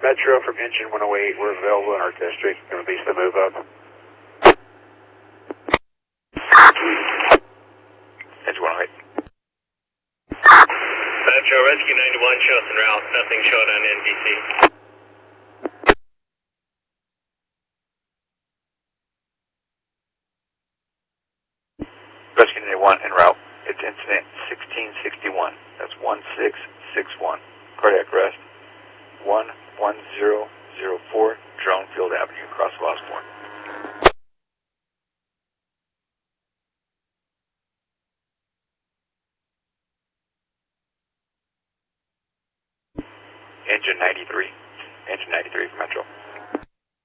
Metro from engine 108. We're available in our district. Can release the move up. Engine 108. Metro, Rescue 91, show us en route. Nothing showed on NBC. Rescue 91 en route. It's incident 1661. That's 1661. Cardiac arrest. 11004 Dronefield Avenue, across Osborne. Engine 93. Engine 93 for Metro.